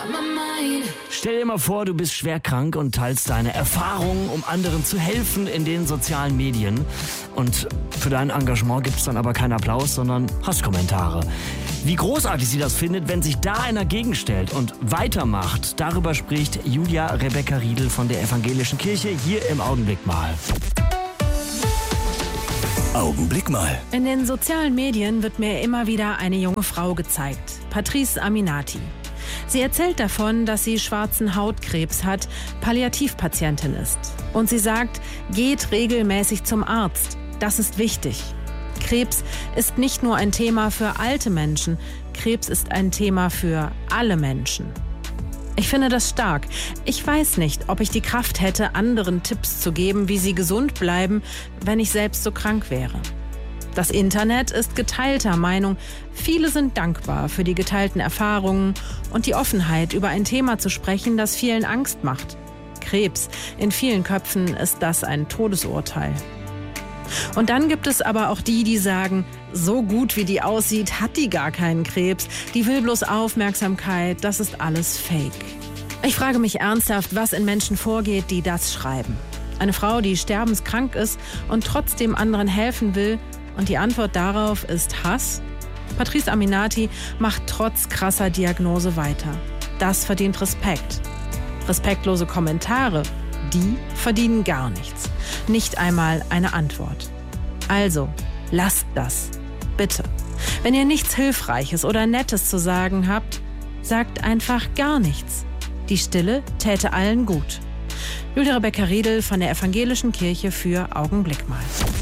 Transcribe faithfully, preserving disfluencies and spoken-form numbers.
Stell dir mal vor, du bist schwer krank und teilst deine Erfahrungen, um anderen zu helfen in den sozialen Medien. Und für dein Engagement gibt es dann aber keinen Applaus, sondern Hasskommentare. Wie großartig sie das findet, wenn sich da einer gegenstellt und weitermacht, darüber spricht Julia Rebecca Riedel von der Evangelischen Kirche hier im Augenblick mal. Augenblick mal. In den sozialen Medien wird mir immer wieder eine junge Frau gezeigt, Patrice Aminati. Sie erzählt davon, dass sie schwarzen Hautkrebs hat, Palliativpatientin ist. Und sie sagt, geht regelmäßig zum Arzt. Das ist wichtig. Krebs ist nicht nur ein Thema für alte Menschen, Krebs ist ein Thema für alle Menschen. Ich finde das stark. Ich weiß nicht, ob ich die Kraft hätte, anderen Tipps zu geben, wie sie gesund bleiben, wenn ich selbst so krank wäre. Das Internet ist geteilter Meinung. Viele sind dankbar für die geteilten Erfahrungen und die Offenheit, über ein Thema zu sprechen, das vielen Angst macht. Krebs. In vielen Köpfen ist das ein Todesurteil. Und dann gibt es aber auch die, die sagen, so gut wie die aussieht, hat die gar keinen Krebs. Die will bloß Aufmerksamkeit, das ist alles Fake. Ich frage mich ernsthaft, was in Menschen vorgeht, die das schreiben. Eine Frau, die sterbenskrank ist und trotzdem anderen helfen will, und die Antwort darauf ist Hass? Patrice Aminati macht trotz krasser Diagnose weiter. Das verdient Respekt. Respektlose Kommentare, die verdienen gar nichts. Nicht einmal eine Antwort. Also, lasst das. Bitte. Wenn ihr nichts Hilfreiches oder Nettes zu sagen habt, sagt einfach gar nichts. Die Stille täte allen gut. Julia Rebecca Riedel von der Evangelischen Kirche für Augenblick mal.